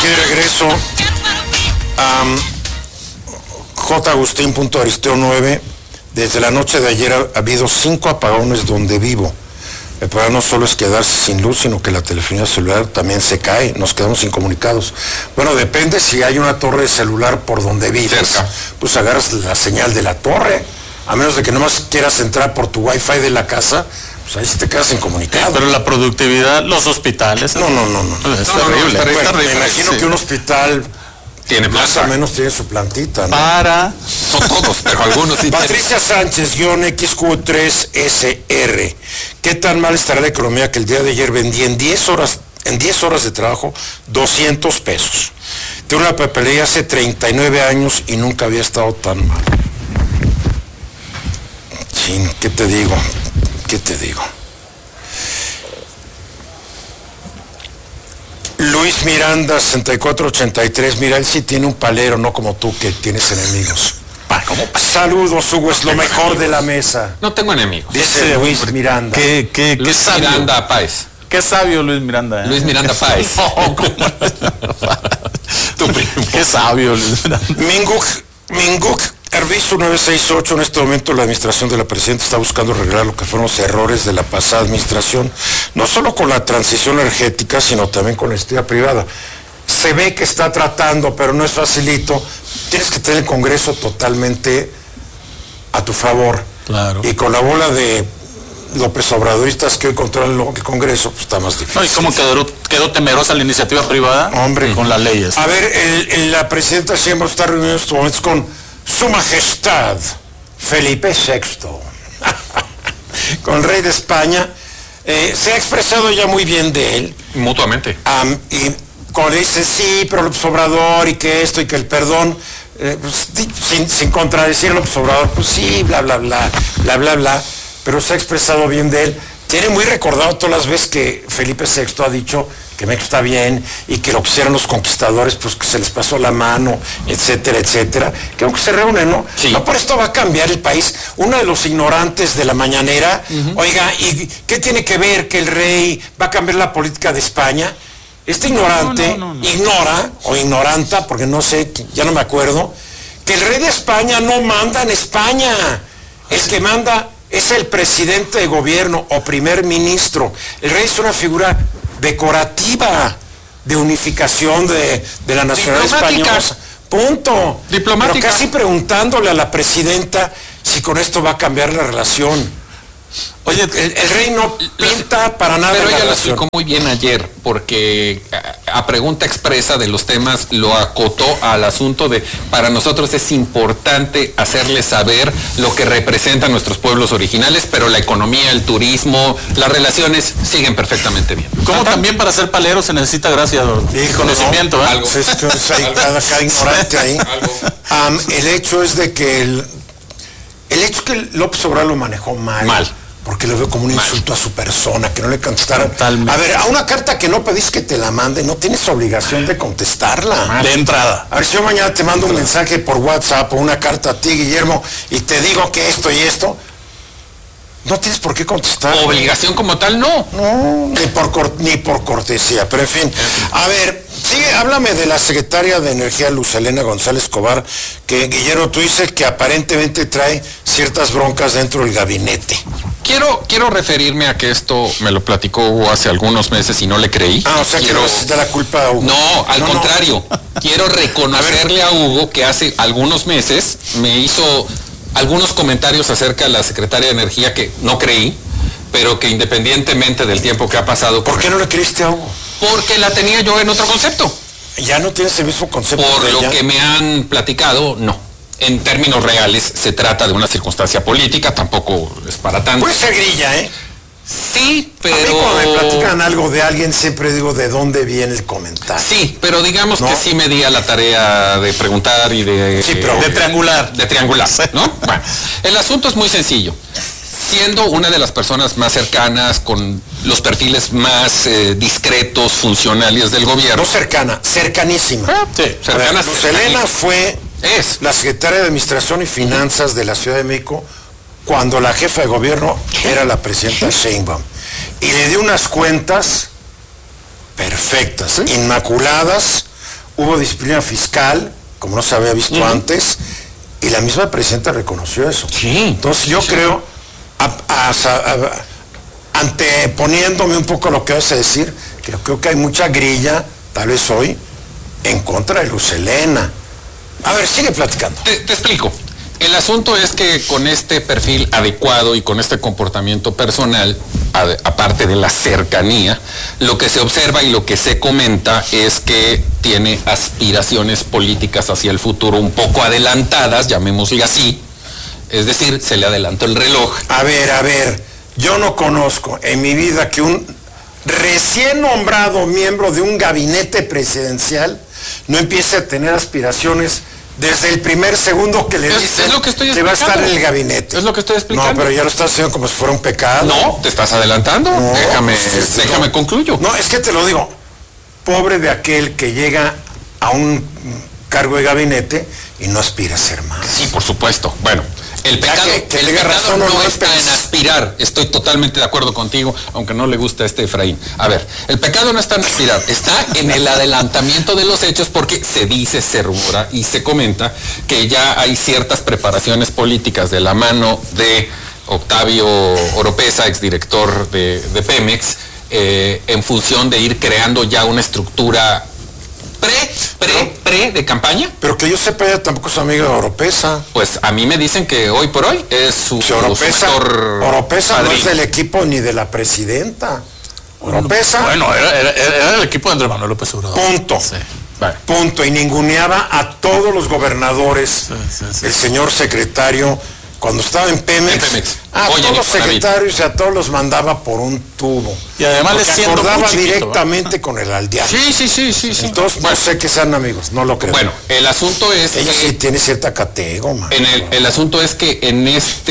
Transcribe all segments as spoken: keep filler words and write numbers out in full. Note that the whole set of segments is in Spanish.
aquí de regreso. Um, J. Agustín punto Aristeo nueve. Desde la noche de ayer ha, ha habido cinco apagones donde vivo. El problema no solo es quedarse sin luz, sino que la telefonía celular también se cae, nos quedamos incomunicados. Bueno, depende si hay una torre de celular por donde vives, cerca, pues agarras la señal de la torre, a menos de que nomás quieras entrar por tu wifi de la casa, pues ahí sí te quedas incomunicado. Sí, pero la productividad, los hospitales... No, no, no, no. Pues es no, terrible. No, no, es bueno, terrible. Me imagino sí. que un hospital... Tiene más o menos tiene su plantita, ¿no? Para... Son todos, pero algunos sí. Patricia Sánchez, guión X Q tres S R. ¿Qué tan mal estará la economía que el día de ayer vendí en diez horas, en diez horas de trabajo, doscientos pesos? Tengo una papelería hace treinta y nueve años y nunca había estado tan mal. Sí, ¿qué te digo? ¿Qué te digo? Luis Miranda, sesenta y cuatro ochenta y tres, mira, él sí tiene un palero, no como tú que tienes enemigos. ¿Cómo? Saludos, Hugo, es lo mejor de la mesa. No tengo enemigos. Dice Luis Miranda. ¿Qué, qué, Luis qué sabio? Miranda Páez. Qué sabio Luis Miranda. ¿eh? Luis Miranda Páez. No, ¿cómo? Tu primo. Qué sabio Luis Miranda. Minguk, Minguk, Herbizo nueve seis ocho, en este momento la administración de la presidenta está buscando arreglar lo que fueron los errores de la pasada administración, no solo con la transición energética, sino también con la iniciativa privada. Se ve que está tratando, pero no es facilito. Tienes que tener el Congreso totalmente a tu favor. Claro. Y con la bola de López Obradoristas que hoy controlan el Congreso, pues está más difícil. No, ¿y cómo quedó, quedó temerosa la iniciativa privada? Hombre. Con las leyes. A ver, el, el, la presidenta siempre está reunida en estos momentos con Su Majestad Felipe sexto, con el rey de España. Eh, se ha expresado ya muy bien de él. Mutuamente. Um, y cuando dice sí, pero López Obrador y que esto y que el perdón, eh, pues, sin, sin contradecir a López Obrador, pues sí, bla, bla, bla, bla, bla, bla, pero se ha expresado bien de él. Tiene muy recordado todas las veces que Felipe sexto ha dicho que México está bien y que lo que hicieron los conquistadores, pues que se les pasó la mano, etcétera, etcétera. Creo que se reúnen, ¿no? Sí. No por esto va a cambiar el país. Uno de los ignorantes de la mañanera, uh-huh. Oiga, ¿y qué tiene que ver que el rey va a cambiar la política de España? Este ignorante no, no, no, no. ignora, o ignoranta, porque no sé, ya no me acuerdo, que el rey de España no manda en España. El que manda es el presidente de gobierno o primer ministro. El rey es una figura decorativa de unificación de, de la nacionalidad española. Punto. Diplomática. Pero casi preguntándole a la presidenta si con esto va a cambiar la relación. Oye, el, el rey no pinta para nada. Pero la ella lo relación. explicó muy bien ayer, porque a, a pregunta expresa de los temas lo acotó al asunto de, para nosotros es importante hacerles saber lo que representan nuestros pueblos originales, pero la economía, el turismo, las relaciones siguen perfectamente bien. Como también para ser palero se necesita gracia y conocimiento, no, ¿eh? Algo. Es que hay cada, cada ignorante ahí. Um, el hecho es de que el, el hecho es que López Obrador lo manejó mal. Mal. Porque lo veo como un insulto a su persona, que no le contestaron. Totalmente. A ver, a una carta que no pedís que te la mande, no tienes obligación de contestarla. De entrada. A ver, si yo mañana te mando un mensaje por WhatsApp o una carta a ti, Guillermo, y te digo que esto y esto, no tienes por qué contestar. Obligación como tal, no. No, ni por, cor ni por cortesía, pero en fin. A ver, sigue, háblame de la secretaria de Energía, Luz Helena González Escobar, que Guillermo, tú dices que aparentemente trae ciertas broncas dentro del gabinete. Quiero, quiero referirme a que esto me lo platicó Hugo hace algunos meses y no le creí. Ah, o sea quiero... que no se da la culpa a Hugo. No, al no, contrario. No. Quiero reconocerle a, a Hugo que hace algunos meses me hizo algunos comentarios acerca de la secretaria de Energía que no creí, pero que independientemente del tiempo que ha pasado... ¿Por qué no le creíste a Hugo? Porque la tenía yo en otro concepto. ¿Ya no tienes el mismo concepto? Por de lo ella? que me han platicado, no. En términos reales, se trata de una circunstancia política, tampoco es para tanto. Puede ser grilla, ¿eh? Sí, pero... A mí cuando me platican algo de alguien, siempre digo de dónde viene el comentario. Sí, pero digamos ¿no? que sí me di a la tarea de preguntar y de... Sí, pero eh, de triangular. De triangular, ¿no? Bueno, el asunto es muy sencillo. Siendo una de las personas más cercanas, con los perfiles más eh, discretos, funcionales del gobierno... No cercana, cercanísima. Ah, sí, cercana. Luz Helena fue es la secretaria de Administración y Finanzas de la Ciudad de México cuando la jefa de gobierno era la presidenta Sheinbaum. Y le dio unas cuentas perfectas, ¿sí? Inmaculadas, hubo disciplina fiscal, como no se había visto uh-huh. antes, y la misma presidenta reconoció eso. Sí. Entonces yo sí. creo, a, a, a, a, anteponiéndome un poco a lo que vas a decir, que creo que hay mucha grilla, tal vez hoy, en contra de Luz Helena. A ver, sigue platicando. Te, te explico. El asunto es que con este perfil adecuado y con este comportamiento personal, a, aparte de la cercanía, lo que se observa y lo que se comenta es que tiene aspiraciones políticas hacia el futuro un poco adelantadas, llamémosle así, es decir, se le adelantó el reloj. A ver, a ver, yo no conozco en mi vida que un recién nombrado miembro de un gabinete presidencial no empiece a tener aspiraciones desde el primer segundo que le es, dicen es lo que, estoy que va a estar en el gabinete. Es lo que estoy explicando. No, pero ya lo estás haciendo como si fuera un pecado. No, te estás adelantando. No, déjame, pues, déjame no, concluyo. No, es que te lo digo. Pobre de aquel que llega a un cargo de gabinete y no aspira a ser más. Sí, por supuesto. Bueno, el pecado, que, que el pecado razón, no, no está en aspirar. Estoy totalmente de acuerdo contigo, aunque no le gusta a este Efraín. A ver, el pecado no está en aspirar, está en el adelantamiento de los hechos, porque se dice, se rumora y se comenta que ya hay ciertas preparaciones políticas de la mano de Octavio Oropesa, exdirector de, de Pemex, eh, en función de ir creando ya una estructura pre, pre, pre de campaña. Pero que yo sepa, ella tampoco es amiga de Oropesa. Pues a mí me dicen que hoy por hoy es su, si Oropesa, su Oropesa padrino. No es del equipo ni de la presidenta. Oropesa. Bueno, era, era, era el equipo de Andrés Manuel López Obrador. Punto. Sí. Vale. Punto. Y ninguneaba a todos los gobernadores, sí, sí, sí. el señor secretario, cuando estaba en Pemex, en Pemex. a Oye, todos los secretarios y a todos los mandaba por un tubo. Y además les acordaba directamente ¿eh? Con el aldeano. Sí, sí, sí, sí, sí. Entonces bueno, no sé que sean amigos, no lo creo. Bueno, el asunto es ella que sí tiene cierta catego, man. En el, el asunto es que en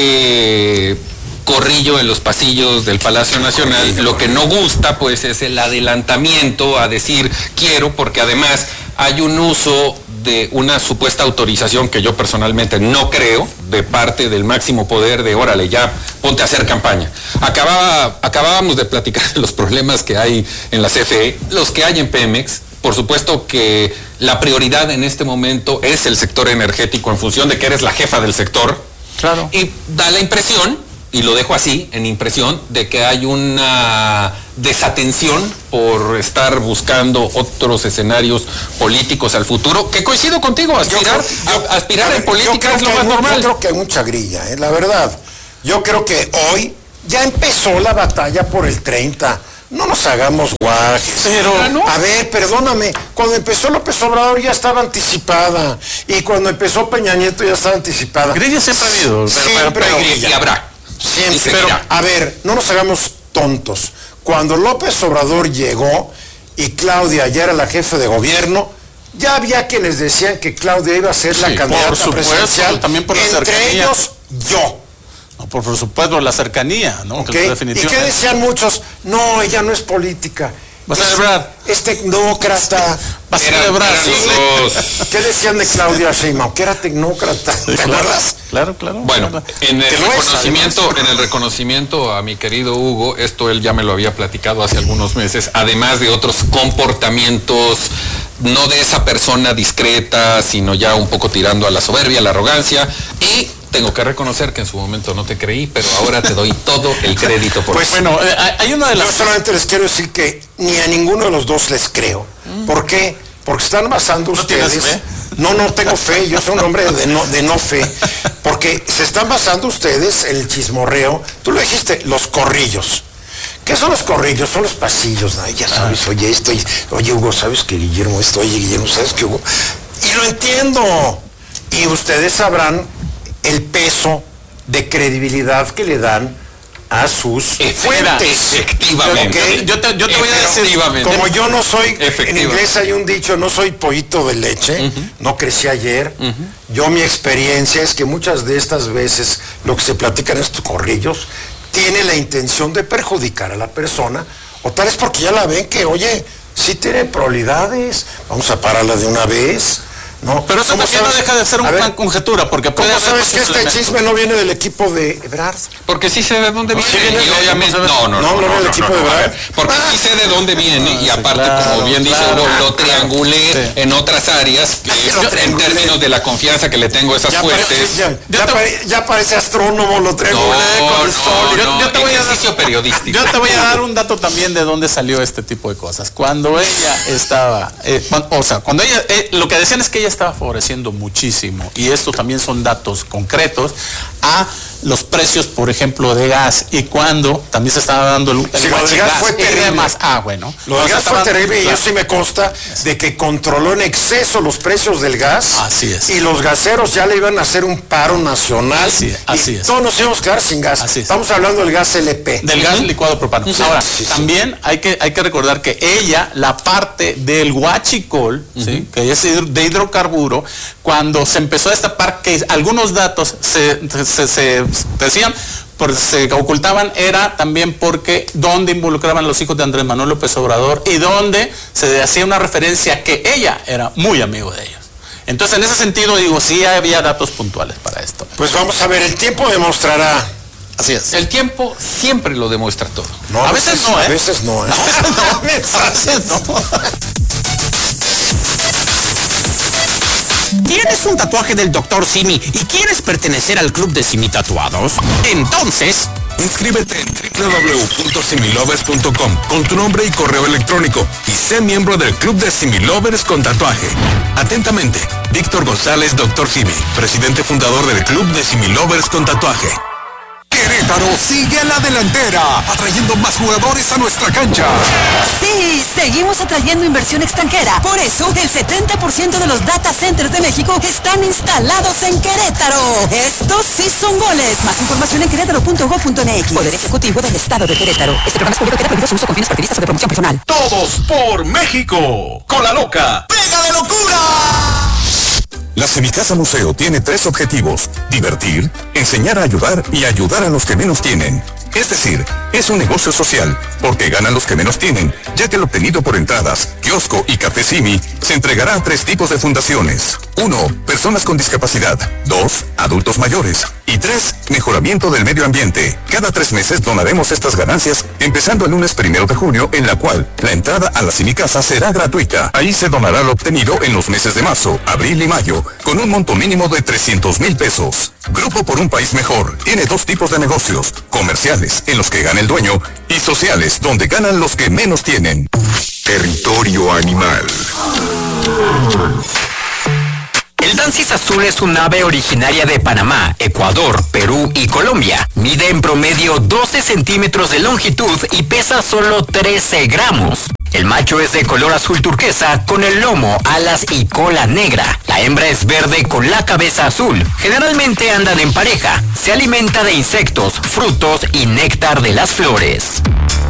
este corrillo en los pasillos del Palacio Nacional, corrillo, lo corrillo. que no gusta pues es el adelantamiento a decir quiero, porque además hay un uso de una supuesta autorización que yo personalmente no creo, de parte del máximo poder de órale, ya ponte a hacer campaña. Acababa, acabábamos de platicar de los problemas que hay en la C F E, los que hay en Pemex. Por supuesto que la prioridad en este momento es el sector energético en función de que eres la jefa del sector. Claro. Y da la impresión, y lo dejo así, en impresión, de que hay una desatención por estar buscando otros escenarios políticos al futuro, que coincido contigo, aspirar, yo, yo, a, aspirar ver, en política es lo más normal. Yo creo que hay mucha grilla, ¿eh? La verdad. Yo creo que hoy ya empezó la batalla por el treinta. No nos hagamos guajes. Pero, ¿no? A ver, perdóname, cuando empezó López Obrador ya estaba anticipada, y cuando empezó Peña Nieto ya estaba anticipada. Grilla siempre ha habido. Siempre pero, pero, y habrá. Siempre. Pero, a ver, no nos hagamos tontos. Cuando López Obrador llegó y Claudia ya era la jefe de gobierno, ya había quienes decían que Claudia iba a ser la sí, candidata por supuesto, presidencial, también por la entre cercanía. ellos yo. No, por, por supuesto, la cercanía, ¿no? Okay. ¿Y qué decían muchos? No, ella no es política. ¿Va a celebrar? Es tecnócrata. Va a celebrar. Sí. ¿Qué decían de Claudia Sheinbaum? Que era tecnócrata. Sí, ¿te acuerdas? Claro, claro. Bueno, claro. en el reconocimiento, en el reconocimiento a mi querido Hugo, esto él ya me lo había platicado hace algunos meses, además de otros comportamientos, no de esa persona discreta, sino ya un poco tirando a la soberbia, a la arrogancia, y tengo que reconocer que en su momento no te creí, pero ahora te doy todo el crédito por pues eso. Bueno, eh, hay una de las... Yo solamente les quiero decir que ni a ninguno de los dos les creo. Mm. ¿Por qué? Porque están basando ¿No ustedes... tienes fe? No, no tengo fe, yo soy un hombre de no, de no fe. Porque se están basando ustedes en el chismorreo. Tú lo dijiste, los corrillos. ¿Qué son los corrillos? Son los pasillos, ¿no? Ya sabes, oye esto, oye Hugo, ¿sabes que Guillermo esto? Oye Guillermo, ¿sabes que Hugo? Y lo entiendo. Y ustedes sabrán el peso de credibilidad que le dan a sus fuentes. Efectivamente. ¿Okay? Yo te, yo te voy a decir, como yo no soy, en inglés hay un dicho, no soy pollito de leche, uh-huh. no crecí ayer, uh-huh. yo mi experiencia es que muchas de estas veces lo que se platica en estos corrillos tiene la intención de perjudicar a la persona, o tal vez porque ya la ven que, oye, sí tiene probabilidades, vamos a pararla de una vez. No, pero eso también no deja de ser una conjetura, porque puede ¿cómo sabes que este chisme no viene del equipo de Ebrard? Porque sí sé de dónde viene. Sí viene y obviamente, no, no, no, no, no, viene del equipo de Ebrard. Porque sí sé de dónde viene y aparte, claro, como bien dice Hugo, lo triangulé sí. en otras áreas, que es, en términos de la confianza que le tengo a esas ya fuentes. Parece, ya, ya, te, pare, ya parece astrónomo, lo triangulé no, con el no, sol. No, yo, yo te voy a dar, periodístico. Yo te voy a dar un dato también de dónde salió este tipo de cosas. Cuando ella estaba, eh, o sea, cuando ella, eh, lo que decían es que ella estaba favoreciendo muchísimo, y estos también son datos concretos, a los precios, por ejemplo, de gas, y cuando también se estaba dando el, el sí, gas, gas fue terrible. Más, ah, bueno. Lo del gas fue terrible, y eso sí me consta de que controló en exceso los precios del gas. Así es. Y los gaseros ya le iban a hacer un paro nacional. Así, así y es. Todos nos íbamos a quedar sin gas. Así es. Estamos hablando del gas L P. Del gas licuado propano. Sí, Ahora, sí, sí. también hay que, hay que recordar que ella, la parte del huachicol, uh-huh. ¿sí? que es de hidrocarburo, cuando se empezó a destapar que algunos datos se, se, se decían, por, se ocultaban, era también porque donde involucraban los hijos de Andrés Manuel López Obrador y donde se hacía una referencia que ella era muy amigo de ellos. Entonces, en ese sentido, digo, sí había datos puntuales para esto. Pues vamos a ver, el tiempo demostrará. Así es. El tiempo siempre lo demuestra todo. No, a, a veces, veces no, ¿eh? A veces no, ¿eh? A veces no. A veces no. ¿Tienes un tatuaje del doctor Simi y quieres pertenecer al club de Simi Tatuados? Entonces, inscríbete en doble u doble u doble u punto similovers punto com con tu nombre y correo electrónico y sé miembro del club de Similovers con tatuaje. Atentamente, Víctor González, doctor Simi, presidente fundador del club de Similovers con tatuaje. Querétaro sigue a la delantera, atrayendo más jugadores a nuestra cancha. Sí, seguimos atrayendo inversión extranjera. Por eso, el setenta por ciento de los data centers de México están instalados en Querétaro. Estos sí son goles. Más información en querétaro punto gob punto eme equis. Poder Ejecutivo del Estado de Querétaro. Este programa es público, queda prohibido su uso con fines partidistas o de promoción personal. Todos por México. Con la loca. ¡Pega de locura! La Semicasa Museo tiene tres objetivos: divertir, enseñar a ayudar y ayudar a los que menos tienen. Es decir, es un negocio social, porque ganan los que menos tienen, ya que lo obtenido por entradas, kiosco y café Simi se entregará a tres tipos de fundaciones. Uno, personas con discapacidad. Dos, adultos mayores. Y tres, mejoramiento del medio ambiente. Cada tres meses donaremos estas ganancias, empezando el lunes primero de junio, en la cual la entrada a la Semicasa será gratuita. Ahí se donará lo obtenido en los meses de marzo, abril y mayo, con un monto mínimo de trescientos mil pesos. Grupo por un País Mejor tiene dos tipos de negocios: comerciales, en los que gana el dueño, y sociales, donde ganan los que menos tienen. Territorio animal. El Dancis azul es un ave originaria de Panamá, Ecuador, Perú y Colombia. Mide en promedio doce centímetros de longitud y pesa solo trece gramos. El macho es de color azul turquesa con el lomo, alas y cola negra. La hembra es verde con la cabeza azul. Generalmente andan en pareja. Se alimenta de insectos, frutos y néctar de las flores.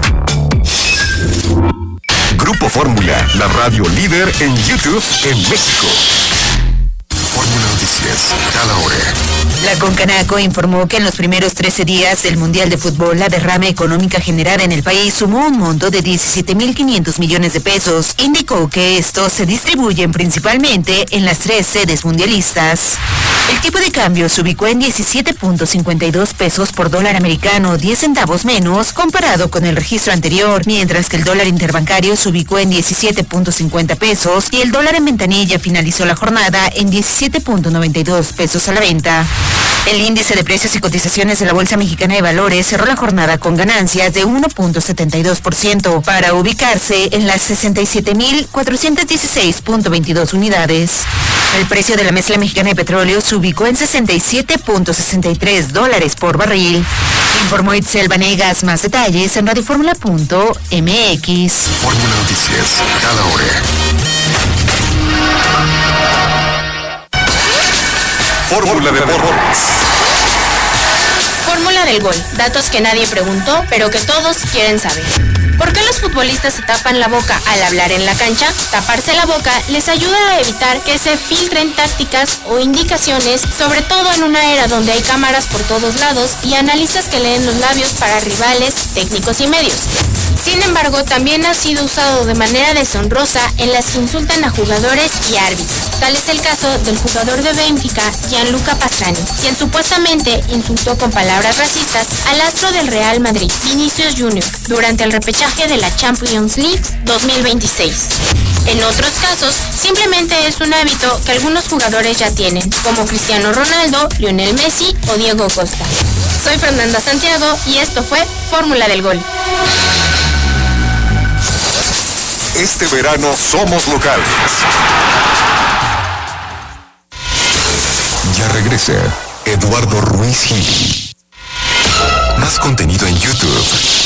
Grupo Fórmula, la radio líder en YouTube en México. Fórmula Noticias, cada hora. La Concanaco informó que en los primeros trece días del Mundial de Fútbol, la derrama económica generada en el país sumó un monto de diecisiete mil quinientos millones de pesos. Indicó que estos se distribuyen principalmente en las tres sedes mundialistas. El tipo de cambio se ubicó en diecisiete punto cincuenta y dos pesos por dólar americano, diez centavos menos comparado con el registro anterior, mientras que el dólar interbancario se ubicó en diecisiete punto cincuenta pesos y el dólar en ventanilla finalizó la jornada en diecisiete punto noventa y dos pesos a la venta. El índice de precios y cotizaciones de la Bolsa Mexicana de Valores cerró la jornada con ganancias de uno punto setenta y dos por ciento para ubicarse en las sesenta y siete mil cuatrocientos dieciséis punto veintidós unidades. El precio de la mezcla mexicana de petróleo se ubicó en sesenta y siete punto sesenta y tres dólares por barril. Informó Itzel Vanegas. Más detalles en radioformula punto eme equis. Fórmula Noticias, cada hora. Fórmula de Deportes. Fórmula del gol. Datos que nadie preguntó, pero que todos quieren saber. ¿Por qué los futbolistas se tapan la boca al hablar en la cancha? Taparse la boca les ayuda a evitar que se filtren tácticas o indicaciones, sobre todo en una era donde hay cámaras por todos lados y analistas que leen los labios para rivales, técnicos y medios. Sin embargo, también ha sido usado de manera deshonrosa en las que insultan a jugadores y árbitros. Tal es el caso del jugador de Benfica, Gianluca Pastrani, quien supuestamente insultó con palabras racistas al astro del Real Madrid, Vinicius Junior, durante el repechaje de la Champions League dos mil veintiséis. En otros casos, simplemente es un hábito que algunos jugadores ya tienen, como Cristiano Ronaldo, Lionel Messi o Diego Costa. Soy Fernanda Santiago y esto fue Fórmula del Gol. Este verano somos locales. Ya regresa Eduardo Ruiz Gil. Más contenido en YouTube.